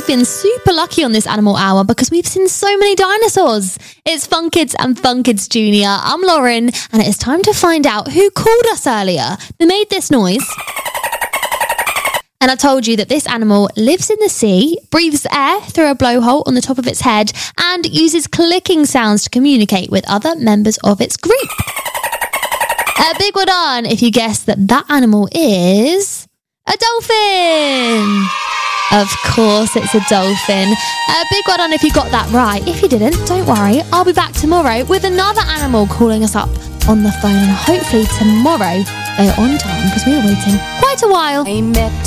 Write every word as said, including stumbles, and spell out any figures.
been super lucky on this Animal Hour because we've seen so many dinosaurs. It's Fun Kids and Fun Kids Junior. I'm Lauren, and it is time to find out who called us earlier. They made this noise. And I told you that this animal lives in the sea, breathes air through a blowhole on the top of its head, and uses clicking sounds to communicate with other members of its group. A big well done if you guessed that that animal is a dolphin. Of course it's a dolphin. A big well done if you got that right. If you didn't, don't worry. I'll be back tomorrow with another animal calling us up on the phone. And hopefully tomorrow they're on time because we were waiting quite a while. I met